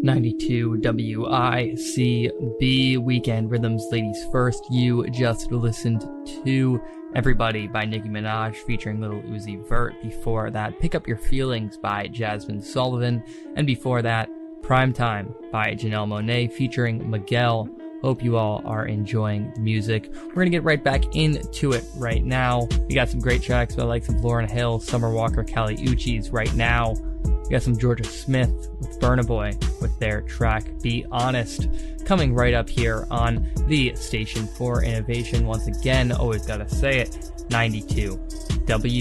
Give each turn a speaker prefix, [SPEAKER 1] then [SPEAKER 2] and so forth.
[SPEAKER 1] 92 WICB Weekend Rhythms Ladies First. You just listened to Everybody by Nicki Minaj featuring Lil Uzi Vert. Before that, Pick Up Your Feelings by Jasmine Sullivan. And before that, Prime Time by Janelle Monáe featuring Miguel. Hope you all are enjoying the music. We're going to get right back into it right now. We got some great tracks by the likes of Lauryn Hill, Summer Walker, Kali Uchis right now. We got some Georgia Smith with Burna Boy with their track Be Honest coming right up here on the Station for Innovation. Once again, always gotta say it, 92 W